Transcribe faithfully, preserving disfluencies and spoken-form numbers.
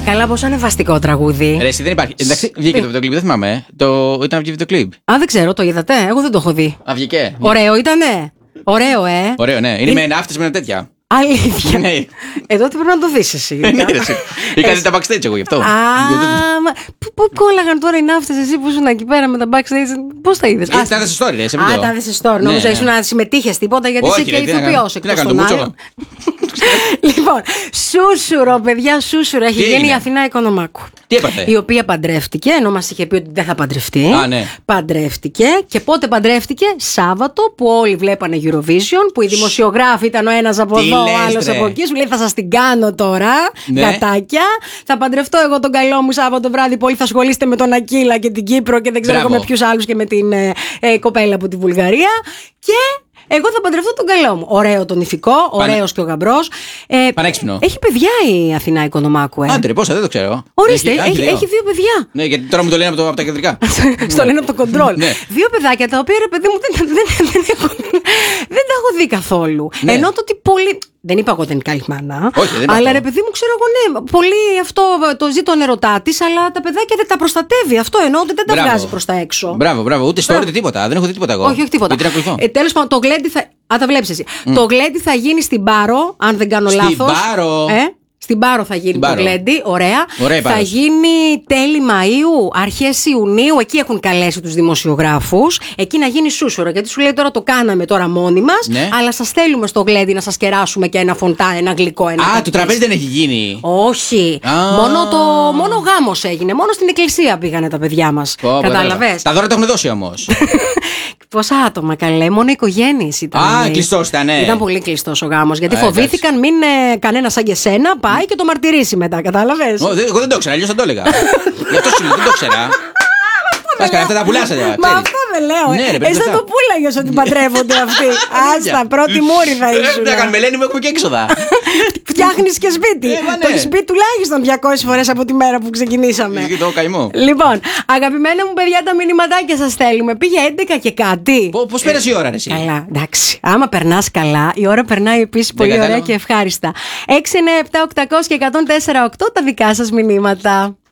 Καλά, πόσο ανεβαστικό τραγούδι. Ρε, εσύ δεν υπάρχει. Εντάξει, βγήκε το βιντεοκλίπ, δεν θυμάμαι. Το... Ήταν βγήκε βιντεοκλίπ. Α, δεν ξέρω, το είδατε. Εγώ δεν το έχω δει. Α, βγήκε. Ωραίο ήτανε. Ωραίο, ε. Ωραίο, ναι. Είναι, είναι... με ναύτες με τέτοια. Αλήθεια. Ναι. Εδώ τι πρέπει να το δεις εσύ. Είχατε τα backstage εγώ γι' αυτό. Α, πού κόλλαγαν τώρα οι ναύτες εσύ που ήσουν εκεί πέρα με τα backstage. Πώς τα είδες? Α, τα σε story, ρε. Α, τα είδες σε story. Νόμιζα ήσουν να συμμετείχες τίποτα γιατί είσαι και ηθοποιός εκτός των άλλων. Λοιπόν, Σούσουρο, παιδιά, Σούσουρο. Έχει γίνει η Αθηνά Οικονομάκου. Τι έπαθε? Η οποία παντρεύτηκε, ενώ μας είχε πει ότι δεν θα παντρευτεί. Α, ναι. Παντρεύτηκε. Και πότε παντρεύτηκε? Σάββατο, που όλοι βλέπανε Eurovision, που οι δημοσιογράφοι ήταν ο ένας από τι εδώ, ο λες, άλλος ρε. από εκεί. Σου λέει θα σας την κάνω τώρα, ναι. Γατάκια. Θα παντρευτώ εγώ τον καλό μου Σάββατο βράδυ. Πολύ θα ασχολείστε με τον Ακύλα και την Κύπρο και δεν ξέρω εγώ με ποιους άλλους και με την ε, ε, κοπέλα από τη Βουλγαρία. Και. Εγώ θα παντρευτώ τον καλό μου. Ωραίο τον ηφικό, ωραίος και ο γαμπρός. Ε, Πανέξυπνο. Έχει παιδιά η Αθηνά Οικονομάκου, ε. Άντρε, πόσα, δεν το ξέρω. Ορίστε, έχει, έχει, έχει δύο παιδιά. Ναι, γιατί τώρα μου το λένε από, το, από τα κεντρικά. Στο λένε από το κοντρόλ. Ναι. Δύο παιδάκια τα οποία, ρε παιδί μου, δεν, δεν, δεν, έχω, δεν τα έχω δει καθόλου. Ναι. Ενώ το ότι πολύ. Δεν είπα εγώ δεν είναι καλή μάνα. Όχι, δεν αλλά αυτό. ρε παιδί μου, ξέρω εγώ, ναι. Πολύ αυτό το ζει τον ερωτά τη, αλλά τα παιδάκια δεν τα προστατεύει. Αυτό εννοώ ότι δεν τα Μπράβο. βγάζει προς τα έξω. Μπράβο, μπράβο. Ούτε στο ούτε τίποτα. Δεν έχω δει τίποτα εγώ. Όχι, όχι τίποτα. Ε, τέλος πάντων, το γλέντι θα. Α, τα βλέπεις εσύ. Mm. Το γλέντι θα γίνει στην Πάρο, αν δεν κάνω λάθος. Στην Πάρο. Ε? Στην Πάρο θα γίνει το γλέντι, ωραία. ωραία θα γίνει τέλη Μαΐου, αρχές Ιουνίου. Εκεί έχουν καλέσει τους δημοσιογράφους. Εκεί να γίνει Σούσουρο. Γιατί σου λέει τώρα το κάναμε τώρα μόνοι μας. Ναι. Αλλά σας στέλνουμε στο γλέντι να σας κεράσουμε και ένα φωντά, ένα γλυκό. Ένα Α, πατήσεις. το τραπέζι δεν έχει γίνει. Όχι. Α. Μόνο, το, μόνο γάμος έγινε. Μόνο στην εκκλησία πήγανε τα παιδιά μας. Κατάλαβες. Τα δώρα τα έχουν δώσει όμως. Πόσα άτομα, καλέ, μόνο οικογένειες ήταν. Α, κλειστός ήταν, ναι. Ήταν πολύ κλειστός ο γάμος. Γιατί Α, φοβήθηκαν μην ε, κανένα σαν και σένα πάει και το μαρτυρήσει μετά, κατάλαβες. Ω, εγώ δεν το ήξερα, αλλιώς θα το έλεγα. Γι' αυτό σου λέω, δεν το ήξερα. Πας καλά, αυτά τα πουλάσατε. Μα αυτό δεν λέω. Ναι, ρε, εσύ θα το πούλαγες ότι παντρεύονται αυτοί. Άστα, πρώτη μούρη θα ήσουν. Δεν κάνουμε, λένε μου, έχουμε και έξοδα. Φτιάχνεις και σπίτι. Το έχεις πει τουλάχιστον διακόσιες φορές από τη μέρα που ξεκινήσαμε. Το καημό. Λοιπόν, αγαπημένα μου παιδιά, τα μηνυματάκια σας στέλνουμε. Πήγε έντεκα και κάτι. Πώς πέρασε η ώρα, ρε εσύ? Καλά, εντάξει. Άμα περνάς καλά, η ώρα περνάει επίσης πολύ ωραία και ευχάριστα. έξι εννιά επτά οκτώ μηδέν μηδέν και εκατόν τέσσερα οκτώ τα δικά σας μηνύματα.